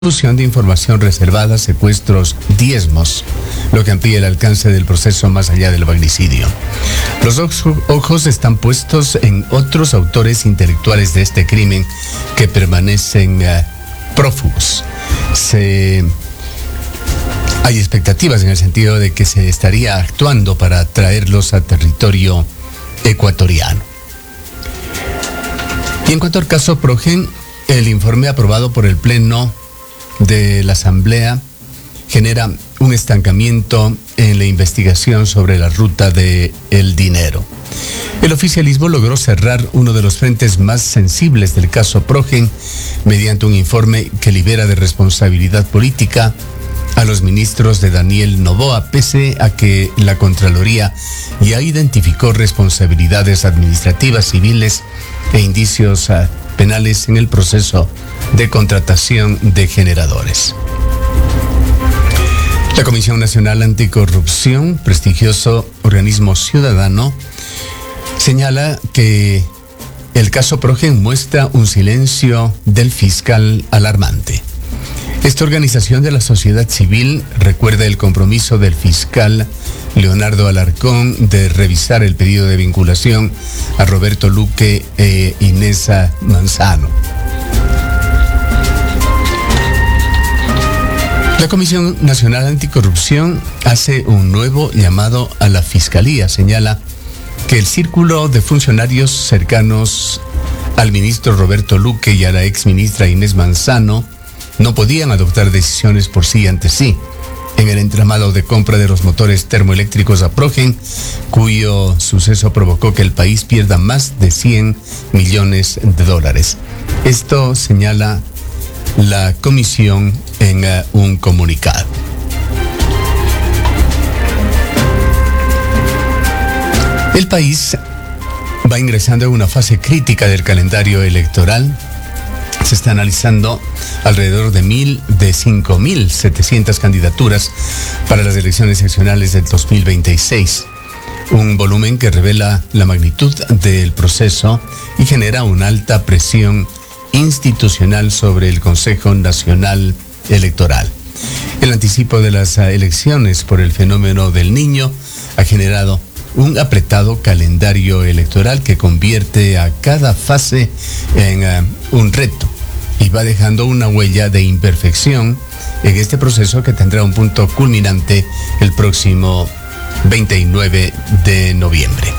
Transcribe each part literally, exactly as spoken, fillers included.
distribución de información reservada, secuestros, diezmos, lo que amplía el alcance del proceso más allá del magnicidio. Los ojos están puestos en otros autores intelectuales de este crimen que permanecen uh, prófugos. Se... Hay expectativas en el sentido de que se estaría actuando para traerlos a territorio ecuatoriano. Y en cuanto al caso Progen, el informe aprobado por el Pleno de la Asamblea genera un estancamiento en la investigación sobre la ruta del dinero. El oficialismo logró cerrar uno de los frentes más sensibles del caso Progen mediante un informe que libera de responsabilidad política a los ministros de Daniel Noboa, pese a que la Contraloría ya identificó responsabilidades administrativas, civiles e indicios uh, penales en el proceso de contratación de generadores. La Comisión Nacional Anticorrupción, prestigioso organismo ciudadano, señala que el caso Progen muestra un silencio del fiscal alarmante. Esta organización de la sociedad civil recuerda el compromiso del fiscal Leonardo Alarcón de revisar el pedido de vinculación a Roberto Luque e Inés Manzano. La Comisión Nacional Anticorrupción hace un nuevo llamado a la Fiscalía. Señala que el círculo de funcionarios cercanos al ministro Roberto Luque y a la exministra Inés Manzano no podían adoptar decisiones por sí ante sí en el entramado de compra de los motores termoeléctricos a Progen, cuyo suceso provocó que el país pierda más de cien millones de dólares. Esto señala la comisión en uh, un comunicado. El país va ingresando en una fase crítica del calendario electoral. Se está analizando alrededor de mil, de cinco mil setecientas candidaturas para las elecciones seccionales del dos mil veintiséis. Un volumen que revela la magnitud del proceso y genera una alta presión institucional sobre el Consejo Nacional Electoral. El anticipo de las elecciones por el fenómeno del Niño ha generado un apretado calendario electoral que convierte a cada fase en uh, un reto y va dejando una huella de imperfección en este proceso que tendrá un punto culminante el próximo veintinueve de noviembre.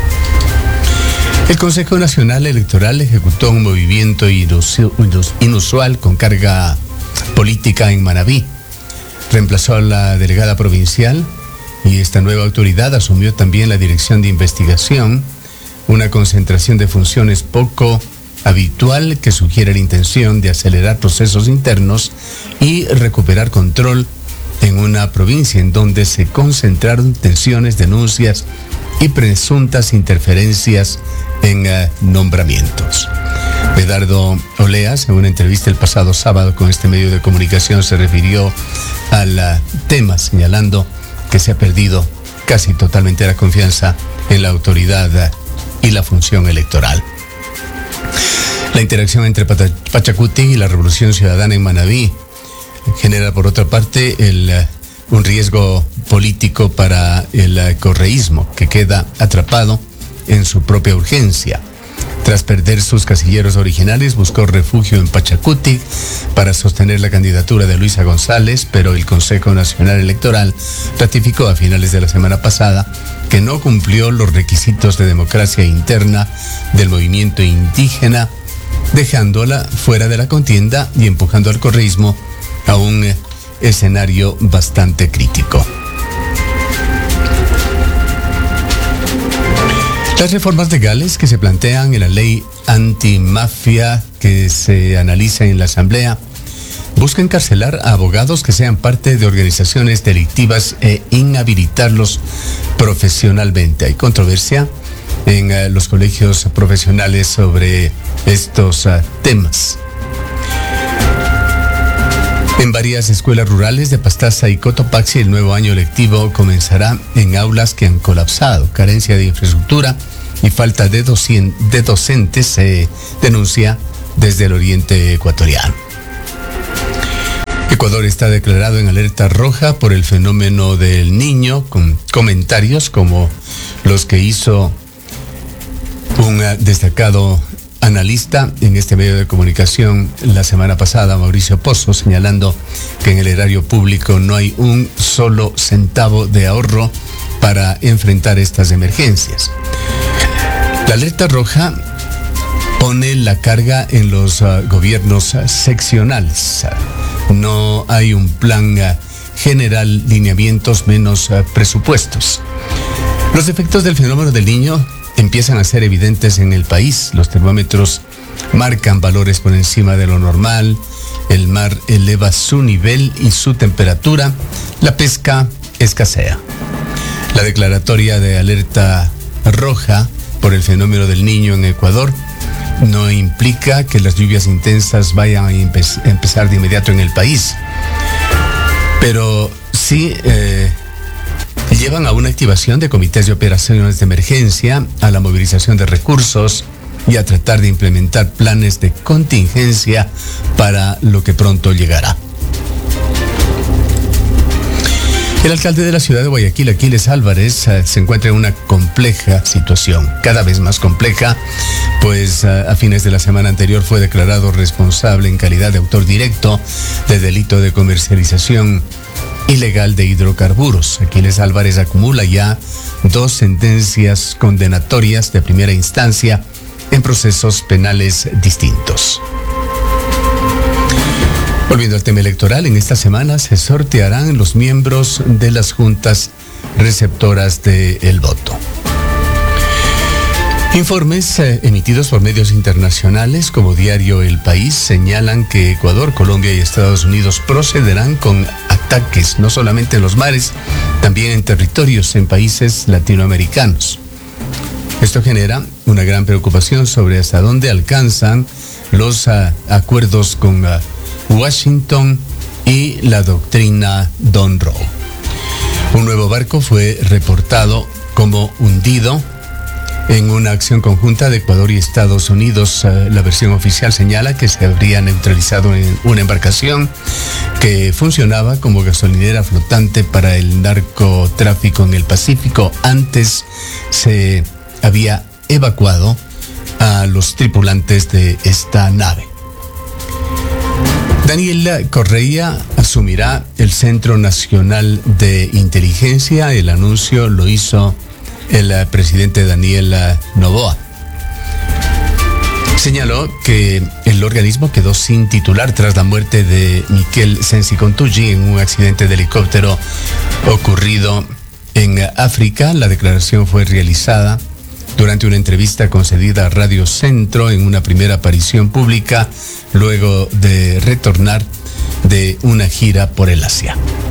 El Consejo Nacional Electoral ejecutó un movimiento inusual con carga política en Manabí. Reemplazó a la delegada provincial y esta nueva autoridad asumió también la dirección de investigación, una concentración de funciones poco habitual que sugiere la intención de acelerar procesos internos y recuperar control en una provincia en donde se concentraron tensiones, denuncias y presuntas interferencias en uh, nombramientos. Medardo Oleas, en una entrevista el pasado sábado con este medio de comunicación, se refirió al uh, tema, señalando que se ha perdido casi totalmente la confianza en la autoridad uh, y la función electoral. La interacción entre Pachacuti y la Revolución Ciudadana en Manabí genera, por otra parte, el, uh, un riesgo político para el uh, correísmo, que queda atrapado en su propia urgencia. Tras perder sus casilleros originales, buscó refugio en Pachacuti para sostener la candidatura de Luisa González, pero el Consejo Nacional Electoral ratificó a finales de la semana pasada que no cumplió los requisitos de democracia interna del movimiento indígena, dejándola fuera de la contienda y empujando al correísmo a un escenario bastante crítico. Las reformas legales que se plantean en la ley antimafia que se analiza en la Asamblea buscan encarcelar a abogados que sean parte de organizaciones delictivas e inhabilitarlos profesionalmente. Hay controversia en uh, los colegios profesionales sobre estos uh, temas. En varias escuelas rurales de Pastaza y Cotopaxi, el nuevo año lectivo comenzará en aulas que han colapsado. Carencia de infraestructura y falta de, docien- de docentes se denuncia desde el oriente ecuatoriano. Ecuador está declarado en alerta roja por el fenómeno del Niño, con comentarios como los que hizo un destacado analista en este medio de comunicación la semana pasada, Mauricio Pozo, señalando que en el erario público no hay un solo centavo de ahorro para enfrentar estas emergencias. La alerta roja pone la carga en los uh, gobiernos uh, seccionales. No hay un plan uh, general, lineamientos menos uh, presupuestos. Los efectos del fenómeno del Niño empiezan a ser evidentes en el país. Los termómetros marcan valores por encima de lo normal, el mar eleva su nivel y su temperatura, la pesca escasea. La declaratoria de alerta roja por el fenómeno del Niño en Ecuador no implica que las lluvias intensas vayan a empe- empezar de inmediato en el país, pero sí eh, llevan a una activación de comités de operaciones de emergencia, a la movilización de recursos y a tratar de implementar planes de contingencia para lo que pronto llegará. El alcalde de la ciudad de Guayaquil, Aquiles Álvarez, uh, se encuentra en una compleja situación, cada vez más compleja, pues uh, a fines de la semana anterior fue declarado responsable en calidad de autor directo de delito de comercialización ilegal de hidrocarburos. Aquiles Álvarez acumula ya dos sentencias condenatorias de primera instancia en procesos penales distintos. Volviendo al tema electoral, en esta semana se sortearán los miembros de las juntas receptoras del voto. Informes eh, emitidos por medios internacionales como diario El País señalan que Ecuador, Colombia y Estados Unidos procederán con ataques no solamente en los mares, también en territorios en países latinoamericanos. Esto genera una gran preocupación sobre hasta dónde alcanzan los uh, acuerdos con uh, Washington y la doctrina Monroe. Un nuevo barco fue reportado como hundido en una acción conjunta de Ecuador y Estados Unidos. La versión oficial señala que se habría neutralizado en una embarcación que funcionaba como gasolinera flotante para el narcotráfico en el Pacífico. Antes se había evacuado a los tripulantes de esta nave. Daniel Correa asumirá el Centro Nacional de Inteligencia. El anuncio lo hizo el uh, presidente Daniel uh, Noboa. Señaló que el organismo quedó sin titular tras la muerte de Miquel Sensi Contugi en un accidente de helicóptero ocurrido en uh, África. La declaración fue realizada durante una entrevista concedida a Radio Centro en una primera aparición pública luego de retornar de una gira por el Asia.